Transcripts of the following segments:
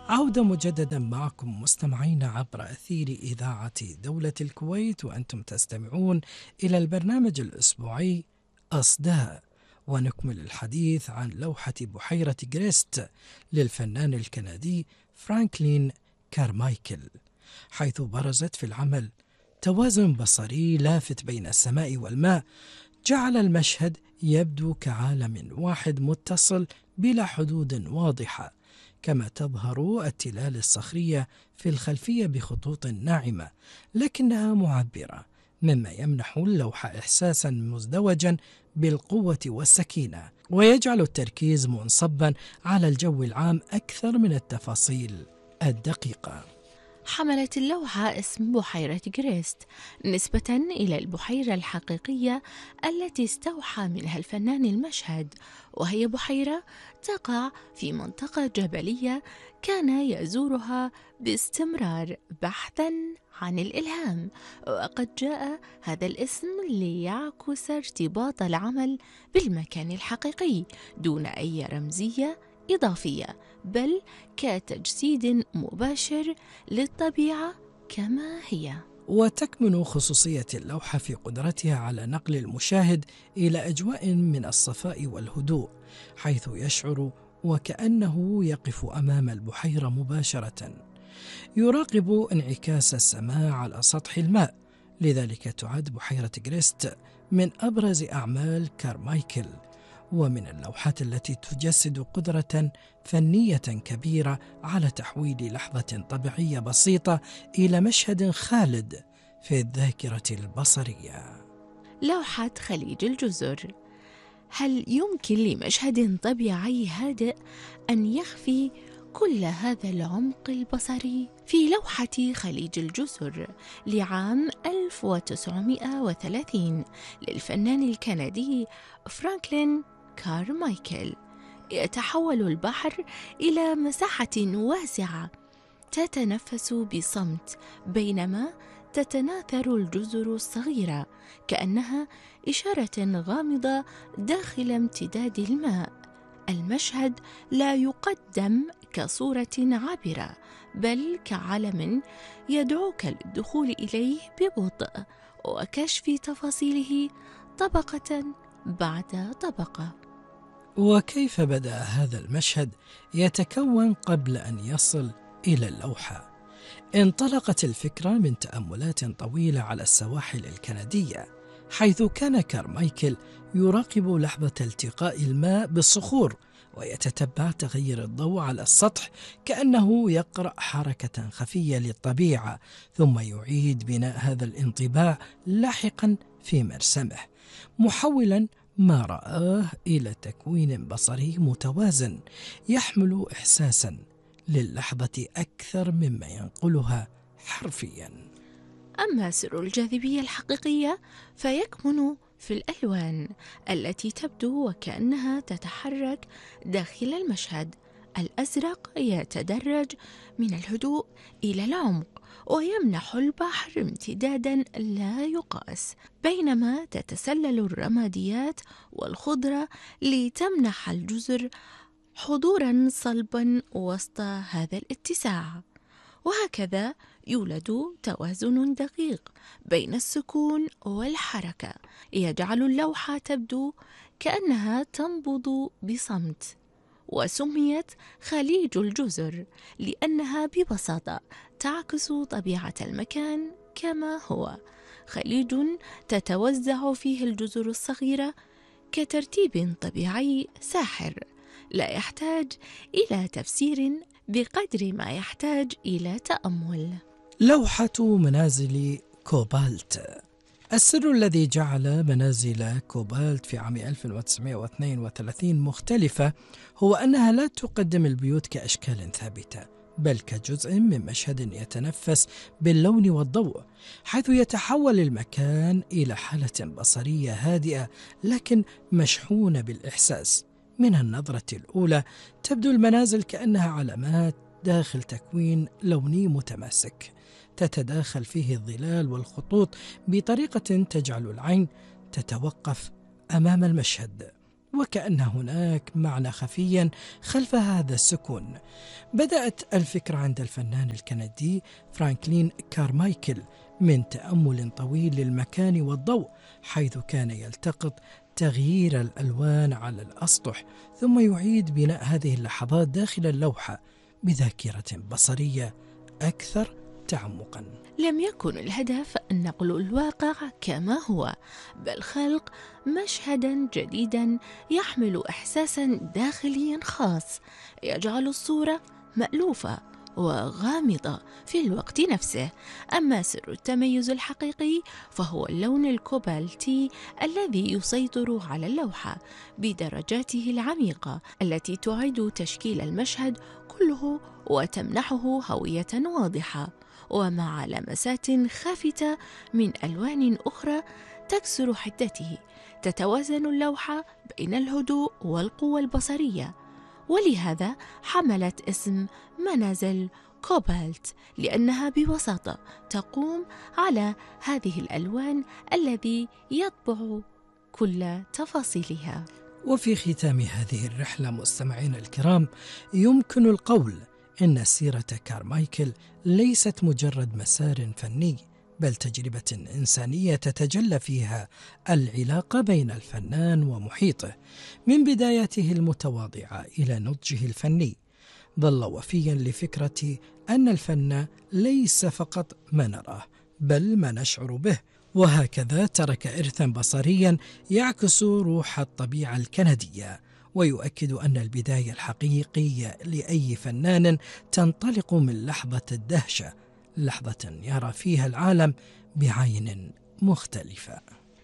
عودة مجددا معكم مستمعين عبر أثير إذاعة دولة الكويت، وأنتم تستمعون إلى البرنامج الأسبوعي أصداء، ونكمل الحديث عن لوحة بحيرة غريست للفنان الكندي فرانكلين كارمايكل، حيث برزت في العمل توازن بصري لافت بين السماء والماء، جعل المشهد يبدو كعالم واحد متصل بلا حدود واضحة، كما تظهر التلال الصخرية في الخلفية بخطوط ناعمة لكنها معبرة، مما يمنح اللوحة إحساسا مزدوجا بالقوة والسكينة، ويجعل التركيز منصبا على الجو العام أكثر من التفاصيل الدقيقة. حملت اللوحة اسم بحيرة غريست نسبة إلى البحيرة الحقيقية التي استوحى منها الفنان المشهد، وهي بحيرة تقع في منطقة جبلية كان يزورها باستمرار بحثا عن الإلهام، وقد جاء هذا الاسم ليعكس ارتباط العمل بالمكان الحقيقي دون أي رمزية إضافية، بل كتجسيد مباشر للطبيعة كما هي. وتكمن خصوصية اللوحة في قدرتها على نقل المشاهد إلى أجواء من الصفاء والهدوء، حيث يشعر وكأنه يقف أمام البحيرة مباشرة، يراقب انعكاس السماء على سطح الماء. لذلك تعد بحيرة غريست من أبرز أعمال كارمايكل، ومن اللوحات التي تجسد قدرة فنية كبيرة على تحويل لحظة طبيعية بسيطة إلى مشهد خالد في الذاكرة البصرية. لوحة خليج الجزر، هل يمكن لمشهد طبيعي هادئ أن يخفي كل هذا العمق البصري؟ في لوحة خليج الجزر لعام 1930 للفنان الكندي فرانكلين كارمايكل، يتحول البحر إلى مساحة واسعة تتنفس بصمت، بينما تتناثر الجزر الصغيرة كأنها إشارة غامضة داخل امتداد الماء. المشهد لا يقدم كصورة عابرة، بل كعالم يدعوك للدخول إليه ببطء وكشف تفاصيله طبقة بعد طبقة. وكيف بدأ هذا المشهد يتكون قبل أن يصل إلى اللوحة؟ انطلقت الفكرة من تأملات طويلة على السواحل الكندية، حيث كان كارمايكل يراقب لحظة التقاء الماء بالصخور ويتتبع تغير الضوء على السطح كأنه يقرأ حركة خفية للطبيعة، ثم يعيد بناء هذا الانطباع لاحقا في مرسمه، محولا ما رآه إلى تكوين بصري متوازن يحمل إحساسا للحظة أكثر مما ينقلها حرفيا. أما سر الجاذبية الحقيقية فيكمن في الألوان التي تبدو وكأنها تتحرك داخل المشهد. الأزرق يتدرج من الهدوء إلى العمق ويمنح البحر امتدادا لا يقاس، بينما تتسلل الرماديات والخضرة لتمنح الجزر حضورا صلبا وسط هذا الاتساع. وهكذا يولد توازن دقيق بين السكون والحركة، يجعل اللوحة تبدو كأنها تنبض بصمت. وسميت خليج الجزر لأنها ببساطة تعكس طبيعة المكان كما هو، خليج تتوزع فيه الجزر الصغيرة كترتيب طبيعي ساحر، لا يحتاج إلى تفسير بقدر ما يحتاج إلى تأمل. لوحة منازل كوبالت. السر الذي جعل منازل كوبالت في عام 1932 مختلفة هو أنها لا تقدم البيوت كأشكال ثابتة، بل كجزء من مشهد يتنفس باللون والضوء، حيث يتحول المكان إلى حالة بصرية هادئة لكن مشحونة بالإحساس. من النظرة الأولى تبدو المنازل كأنها علامات داخل تكوين لوني متماسك، تتداخل فيه الظلال والخطوط بطريقة تجعل العين تتوقف أمام المشهد، وكأن هناك معنى خفيا خلف هذا السكون. بدأت الفكرة عند الفنان الكندي فرانكلين كارمايكل من تأمل طويل للمكان والضوء، حيث كان يلتقط تغيير الألوان على الأسطح، ثم يعيد بناء هذه اللحظات داخل اللوحة بذاكرة بصرية أكثر تعمقا. لم يكن الهدف نقل الواقع كما هو، بل خلق مشهدا جديدا يحمل إحساسا داخليا خاص يجعل الصورة مألوفة وغامضة في الوقت نفسه. أما سر التميز الحقيقي فهو اللون الكوبالتي الذي يسيطر على اللوحة بدرجاته العميقة التي تعيد تشكيل المشهد كله وتمنحه هوية واضحة، ومع لمسات خافتة من ألوان أخرى تكسر حدته. تتوازن اللوحة بين الهدوء والقوة البصرية، ولهذا حملت اسم منازل كوبالت، لأنها ببساطة تقوم على هذه الألوان الذي يطبع كل تفاصيلها. وفي ختام هذه الرحلة مستمعينا الكرام، يمكن القول إن سيرة كارمايكل ليست مجرد مسار فني، بل تجربة إنسانية تتجلى فيها العلاقة بين الفنان ومحيطه من بداياته المتواضعة إلى نضجه الفني. ظل وفيا لفكرة أن الفن ليس فقط ما نراه بل ما نشعر به، وهكذا ترك إرثا بصريا يعكس روح الطبيعة الكندية، ويؤكد أن البداية الحقيقية لأي فنان تنطلق من لحظة الدهشة، لحظة يرى فيها العالم بعين مختلفة.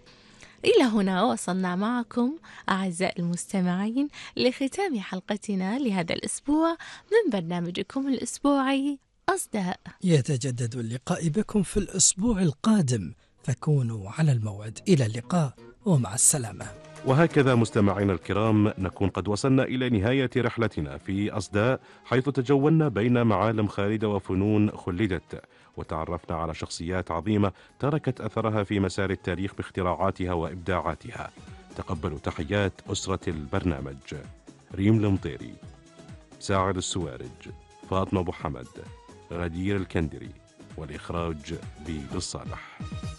إلى هنا وصلنا معكم أعزائي المستمعين لختام حلقتنا لهذا الأسبوع من برنامجكم الأسبوعي أصداء. يتجدد اللقاء بكم في الأسبوع القادم، فكونوا على الموعد. إلى اللقاء ومع السلامة. وهكذا مستمعينا الكرام نكون قد وصلنا إلى نهاية رحلتنا في أصداء، حيث تجولنا بين معالم خالدة وفنون خلدت، وتعرفنا على شخصيات عظيمة تركت أثرها في مسار التاريخ باختراعاتها وإبداعاتها. تقبلوا تحيات أسرة البرنامج: ريم المطيري، ساعد السوارج، فاطمة أبو حمد، غدير الكندري، والإخراج بالصالح.